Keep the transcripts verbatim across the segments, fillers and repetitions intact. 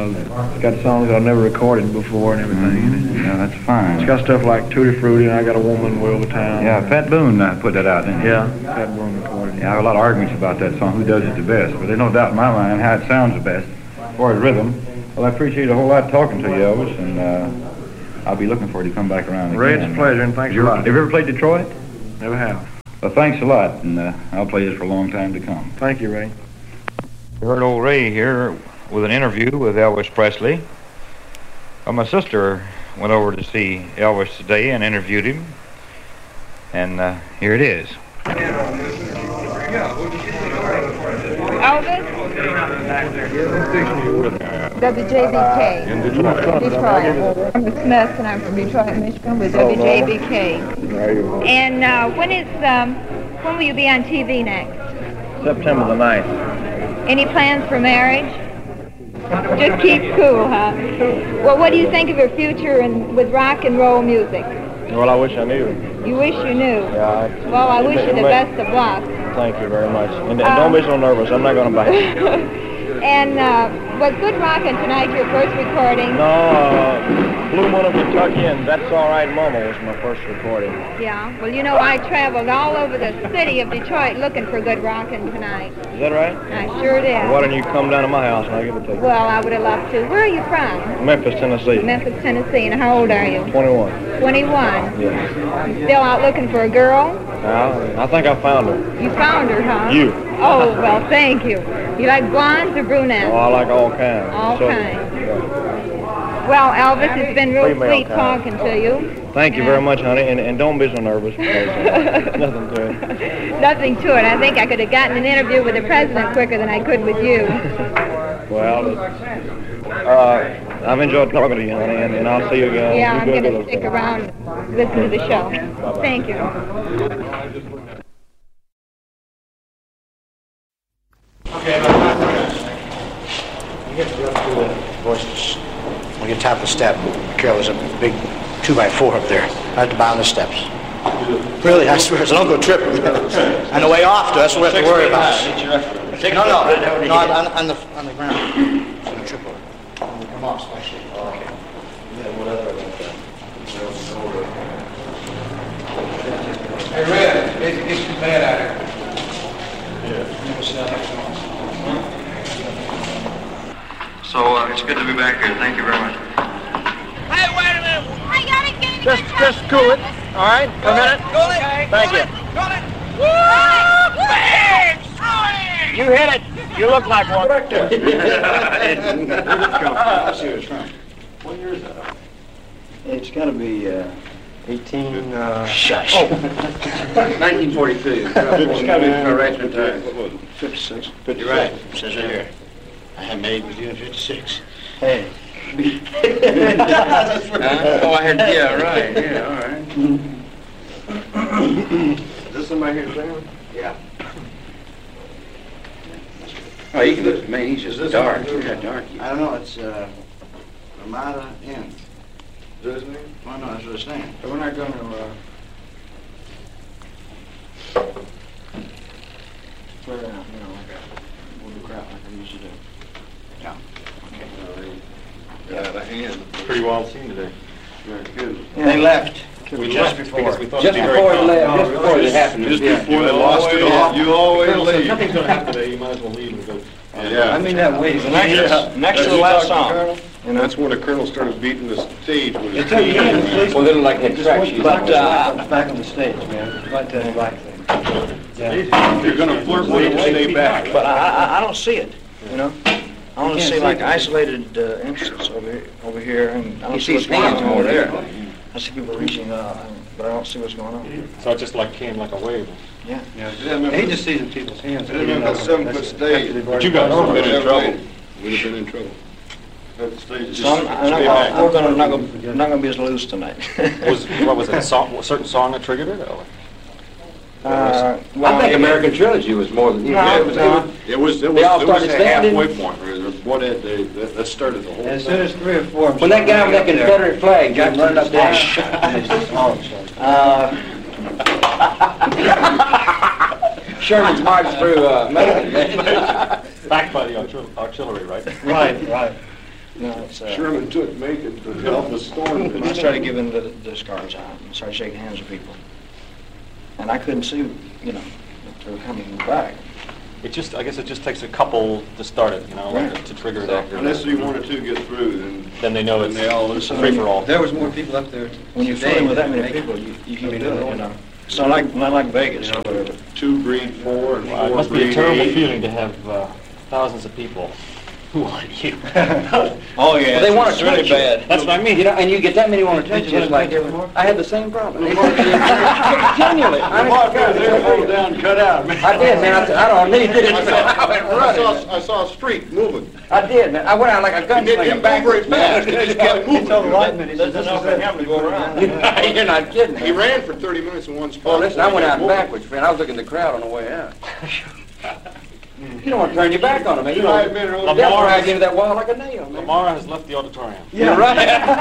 know, it's got songs I've never recorded before and everything. Mm-hmm. Yeah, that's fine. It's got stuff like Tutti Frutti and I Got a Woman, Will the Town. Yeah, Pat Boone uh, put that out, didn't he? Yeah, Pat Boone recorded it. Yeah, I have a lot of arguments about that song, who does it the best, but there's no doubt in my mind how it sounds the best as far as rhythm. Well, I appreciate a whole lot talking to you, Elvis, and uh, I'll be looking for you to come back around again. Ray, it's a pleasure, and thanks you a ever, lot. Have you ever played Detroit? Never have. Well, thanks a lot, and uh, I'll play this for a long time to come. Thank you, Ray. You heard old Ray here with an interview with Elvis Presley. Well, my sister went over to see Elvis today and interviewed him, and uh, here it is. Elvis? W J B K. In Detroit. Detroit. I'm Smith, and I'm from Detroit, Michigan, with W J B K. And uh, when is um, when will you be on T V next? September the ninth. Any plans for marriage? Just keep cool, huh? Well, what do you think of your future in, with rock and roll music? Well, I wish I knew. You wish you knew. Yeah. I, Well, I wish you the best of luck. Thank you very much. And, and Um, don't be so nervous. I'm not going to bite. And uh, was Good Rockin' Tonight your first recording? No, uh, Blue Moon of Kentucky and That's All Right Mama was my first recording. Yeah. Well, you know, I traveled all over the city of Detroit looking for Good Rockin' Tonight. Is that right? I sure did. Why don't you come down to my house and I'll give it to you? Well, I would have loved to. Where are you from? Memphis, Tennessee. Memphis, Tennessee. And how old are you? twenty-one. twenty-one. Yes. You still out looking for a girl? Now, I think I found her. You found her, huh? You. Oh, well, thank you. You like blondes or brunettes? Oh, I like all kinds. All So- kinds. yeah. Well, Elvis, it's been real Female sweet kind. talking to you. Thank you very much, honey, and, and don't be so nervous. Because, uh, nothing to it. Nothing to it. I think I could have gotten an interview with the president quicker than I could with you. Well, uh, I've enjoyed talking to you, honey, and, and I'll see you again. Yeah, You I'm do a going good to stick thing. around and listen to the show. Bye-bye. Thank you. Okay, now, you get to go through the voices. When you top the step, Carol, there's a big two by four up there, right at the bottom of the steps. Really, I swear, so don't go tripping. On the way off, though, that's what we have to worry about. No, no, no, on, on the on the ground. So don't trip over. When we come off, especially. Okay. Hey, Red, it gets too bad out here. So uh, it's good to be back here. Thank you very much. Hey, wait a minute. I gotta get in Just, just cool it. All right, a minute. Cool it. Thank cool you. It. Cool it. Woo! Bang! Swing! You hit it. You look like one. Where did it come from? Let's see where it's from. What year is that? It's got to be uh, eighteen. Uh, Shush. nineteen forty-two. It's got to be arrangement time. What was it? fifty-six. You're right. It says right here. I had married with you in fifty-six. Hey. Huh? Oh, I had, yeah, right, yeah, all right. Is this somebody here singing? Yeah. Oh, you can look, man, he's just dark. Look how dark he is. I don't know. It's uh, Ramada Inn. Is that his name? Well, no, that's what it's saying. We're not going to. Uh, clear it out, you know, like a little crap like I usually do. Yeah. Yeah, the hand. Pretty wild scene today. Very good. They left. We just left before. because we thought Just it'd be very before it calm. left. Oh, Just before really? it happened. Just Yeah. before You they lost it always- all. you always Colonel said, leave. nothing's going to happen today. You might as well leave and go. Yeah. I mean that way. So Next, next- next as to the you last talked to song. Colonel, And that's when the colonel started beating the stage with his It's okay, yeah, the police- Well, then like that Just track wait sheet. But, uh, back on the stage, man. Like that black thing. Yeah. You're going to flirt with him, stay back. But I, I, I don't see it, you know? I only can't see see like it. isolated uh, instances over here, over here, and I don't You see see what's going fans on over over there. there. I see people reaching out, but I don't see what's going on. So it just like came like a wave. Yeah. He just sees in people's hands. It didn't have that seven-foot stage. But you guys would have been in trouble. We'd have been in trouble. That stage is So I'm, I'm, not, Stay back. gonna, we're gonna, not gonna, not gonna be as loose tonight. Was, what was it, a, song, a certain song that triggered it? Or? Uh, well, I think American Trilogy was more than... No, Yeah, it was, no. it was, it They all was, it was started a standing? halfway point. Where what it, they, that, that started the whole As thing. soon as three or four. When that guy with that Confederate flag got running up there. Uh, Sherman's marched through uh, Macon. Backed by the artil- artillery, right? right, right. No, it's, uh, Sherman took Macon to help the storm. when I started giving the, the scars out, and started shaking hands with people. And I couldn't see, you know, that they were coming back. It just, I guess it just takes a couple to start it, you know, like Right. to trigger it off. Unless you one or two get through, then Then they know then it's they all it's listen. free for all. There was more people up there. When you're today fooling with that than many Macon. people, you, you I can't mean, do it, no. you know. It's not like, not like Vegas, or whatever. Two breed four and Wow, it four must be a breed terrible eight. feeling to have uh, thousands of people who want you. Oh, yeah, Well, they want it's to really touch you. bad. That's what I mean. You know, and you get that many want to touch you. It's like I had the same problem. They want to continually. I They're down, cut out, man. I did, man. I, said, I don't need this. I Man. saw, I went I saw, running. I saw a streak moving. I did, man. I went out like a It didn't gunslinger move very backwards. fast. It just kept moving. There's enough for him to go around. You're not kidding. He ran for thirty minutes in one spot. Oh, listen, I went out Moving. backwards, man. I was looking at the crowd on the way out. You don't want to turn your back on them, man. You Right, know, man, early- they'll Lamar drag has- you into that wall like a nail, man. Lamar has left the auditorium. Yeah, right.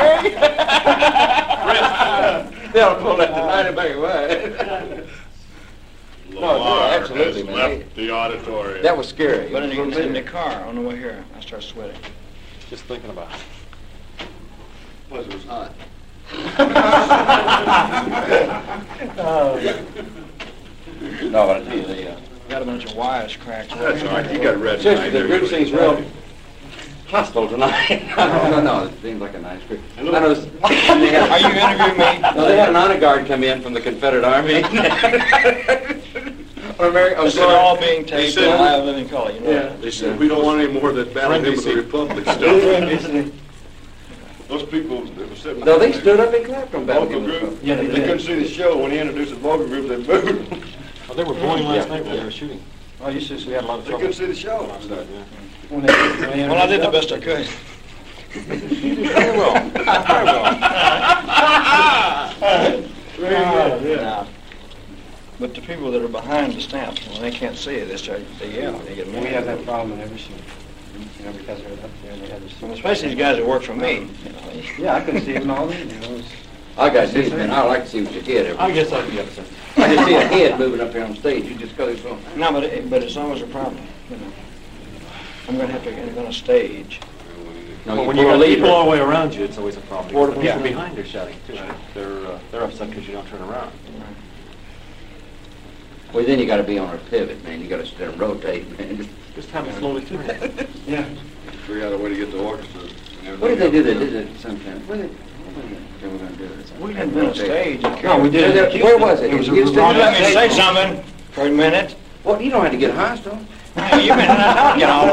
They'll pull that tonight back away. Lamar absolutely, has man. left the auditorium. That was scary. But in the, in the car, on the way here, I started sweating. Just thinking about it. Plus it was hot. No, but I tell you, they, uh, Got a bunch of wires cracked. That's all right. You got red seriously, tonight. the group seems real hostile tonight. no, no, it seems like a nice group. I noticed. Are you interviewing me? No, they had an honor guard come in from the Confederate Army. Or American, I'm This is all sorry. being taped said- in live living color, you know. Yeah. They said, we don't want any more of that battle hymn of the Republic stuff. Those people that were sitting. No, they behind stood up and clapped on Battle Vocal Hymn of the group, Republic. yeah, they, couldn't see the show. When he introduced the vocal group, they booed. Oh, they were bowling last Yeah. night when they were shooting. Oh, you see, We had a lot of They trouble. couldn't see the show. last night, yeah. Well, I did the best I could. Very well. Very well. Very good, Now, but the people that are behind the stamp, when they can't see it, they start, they yell, they get mad. We have that problem in every shoot. You know, because they're up there, they have this. And especially these guys that work for me, you know. Yeah, I couldn't see them all in, you know. It's, I got to see it, man. I like to see what you head every. I guess I'd be upset. I just see a head moving up here on stage. You just cut it from. No, but, it, but it's always a problem, you know. I'm gonna have to get on a stage. No, But you when you pull a got lever. people all the way around you, it's always a problem. Or Because the the- people yeah. behind are shouting too. They're uh, they're upset because you don't turn around. Well, then you got to be on a pivot, man. You got to sit there and rotate, man. Just have it slowly too. yeah. Figure out a way to get the orchestra. and What did they do? everything They else. did it sometimes. What did what did they were going to do? It. We hadn't been on stage. No, we did. Where, where was it? It was In a Houston? revolving Let me say something for a minute. Well, you don't have to get hostile. You've been talking all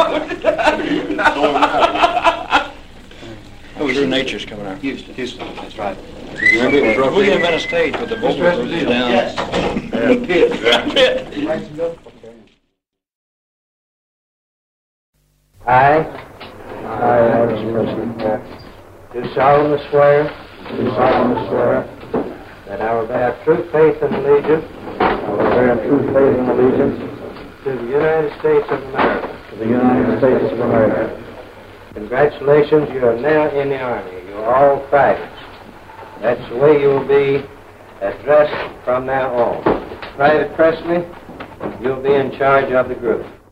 along. Oh, true nature's coming out. Houston. Houston, that's right. Remember it was We rotating? didn't been on stage with the vocal Mister groups Esposito. down. Yeah. The pit. I, I, Elvis Presley, do solemnly swear, do solemnly swear that I will bear true faith and allegiance, I will bear true faith and allegiance to the United States of America, to the United States of America. Congratulations, you are now in the Army. You are all privates. That's the way you will be addressed from now on. Private Presley, you'll be in charge of the group.